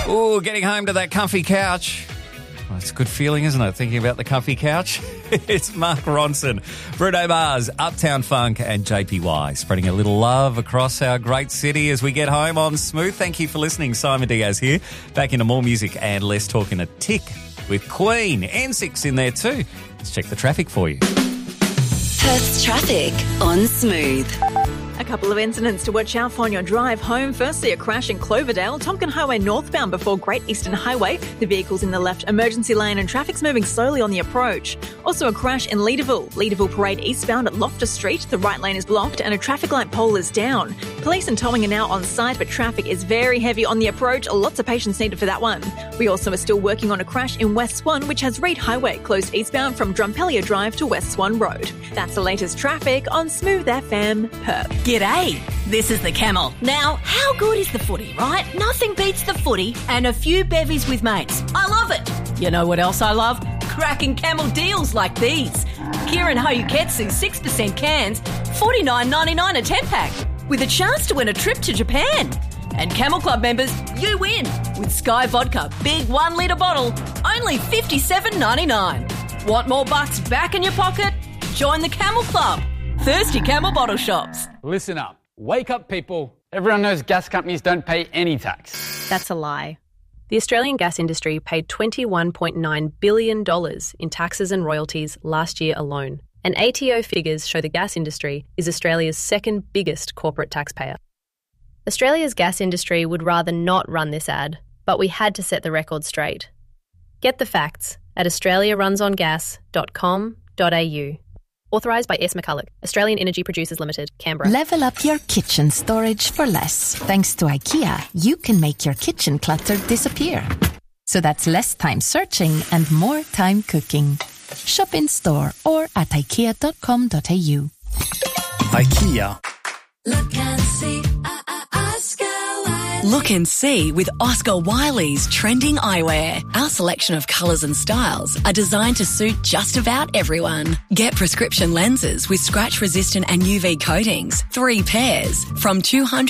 Ooh, getting home to that comfy couch. Well, it's a good feeling, isn't it, thinking about the comfy couch? It's Mark Ronson, Bruno Mars, Uptown Funk and JPY, spreading a little love across our great city as we get home on Smooth. Thank you for listening. Simon Diaz here. Back into more music and less talk in a tick with Queen. N6 in there too. Let's check the traffic for you. Perth's traffic on Smooth. A couple of incidents to watch out for on your drive home. Firstly, a crash in Cloverdale, Tonkin Highway northbound before Great Eastern Highway. The vehicle's in the left emergency lane and traffic's moving slowly on the approach. Also a crash in Leederville Parade eastbound at Loftus Street. The right lane is blocked and a traffic light pole is down. Police and towing are now on site, but traffic is very heavy on the approach. Lots of patience needed for that one. We also are still working on a crash in West Swan, which has Reed Highway closed eastbound from Drumpellier Drive to West Swan Road. That's the latest traffic on Smooth FM Perth. G'day, this is the Camel. Now, how good is the footy, right? Nothing beats the footy and a few bevies with mates. I love it. You know what else I love? Cracking Camel deals like these. Kieran Hoyuketsu 6% cans, $49.99 a 10-pack, with a chance to win a trip to Japan. And Camel Club members, you win with Sky Vodka, big 1 litre bottle, only $57.99. Want more bucks back in your pocket? Join the Camel Club. Thirsty Camel bottle shops. Listen up. Wake up, people. Everyone knows gas companies don't pay any tax. That's a lie. The Australian gas industry paid $21.9 billion in taxes and royalties last year alone. And ATO figures show the gas industry is Australia's second biggest corporate taxpayer. Australia's gas industry would rather not run this ad, but we had to set the record straight. Get the facts at australiarunsongas.com.au. Authorised by S. McCulloch, Australian Energy Producers Limited, Canberra. Level up your kitchen storage for less. Thanks to IKEA, you can make your kitchen clutter disappear. So that's less time searching and more time cooking. Shop in store or at ikea.com.au. IKEA. Look and see, Oscar Wiley. Look and see with Oscar Wiley's trending eyewear. Our selection of colours and styles are designed to suit just about everyone. Get prescription lenses with scratch-resistant and UV coatings, 3 pairs, from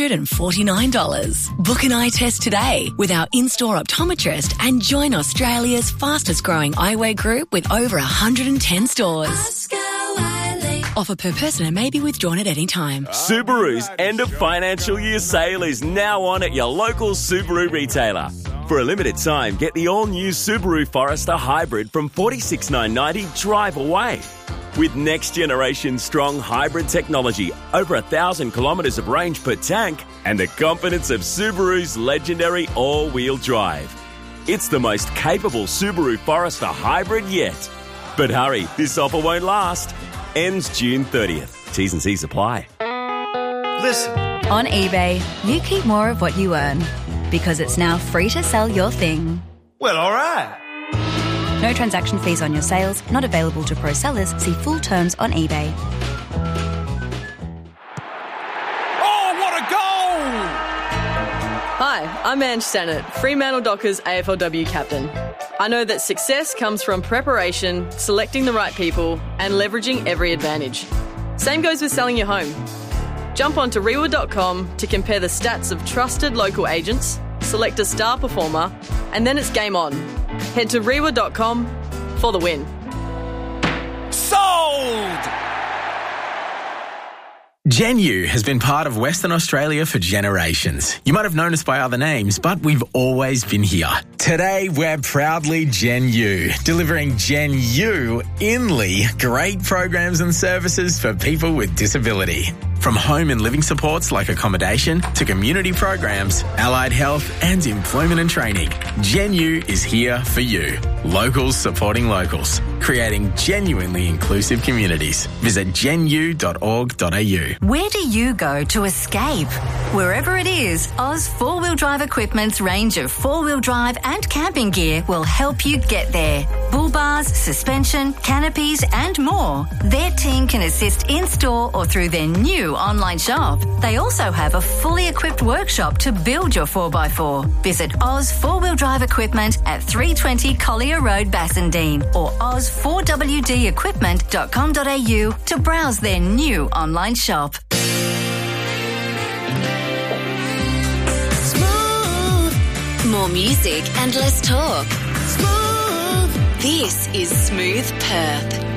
$249. Book an eye test today with our in-store optometrist and join Australia's fastest-growing eyewear group with over 110 stores. Oscar Wiley. Offer per person and may be withdrawn at any time. Subaru's end of financial year sale is now on at your local Subaru retailer. For a limited time, get the all-new Subaru Forester Hybrid from $46,990 drive away. With next-generation strong hybrid technology, over 1,000 kilometres of range per tank, and the confidence of Subaru's legendary all-wheel drive. It's the most capable Subaru Forester Hybrid yet. But hurry, this offer won't last. Ends June 30th. T's and C's apply. Listen. On eBay, you keep more of what you earn because it's now free to sell your thing. Well, all right. No transaction fees on your sales, not available to pro sellers. See full terms on eBay. Oh, what a goal! Hi, I'm Ange Sennett, Fremantle Dockers AFLW captain. I know that success comes from preparation, selecting the right people, and leveraging every advantage. Same goes with selling your home. Jump onto Rewa.com to compare the stats of trusted local agents, select a star performer, and then it's game on. Head to Rewa.com for the win. Sold! GenU has been part of Western Australia for generations. You might have known us by other names, but we've always been here. Today, we're proudly GenU, delivering GenU inly great programs and services for people with disability. From home and living supports like accommodation to community programs, allied health and employment and training, GenU is here for you. Locals supporting locals, creating genuinely inclusive communities. Visit genu.org.au. Where do you go to escape? Wherever it is, Oz 4-Wheel Drive Equipment's range of 4-wheel drive and camping gear will help you get there. Bull bars, suspension, canopies and more. Their team can assist in-store or through their new online shop. They also have a fully equipped workshop to build your 4x4. Visit Oz 4-Wheel Drive Equipment at 320 Collier Road, Bassendean or oz4wdequipment.com.au to browse their new online shop. Smooth. More music and less talk. Smooth. This is Smooth Perth.